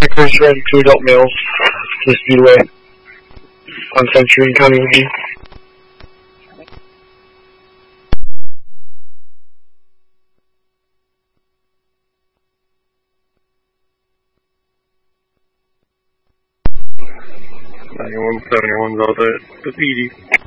Packers ran 2 adult males to the Speedway on Century in County Lee. One's out at the PD.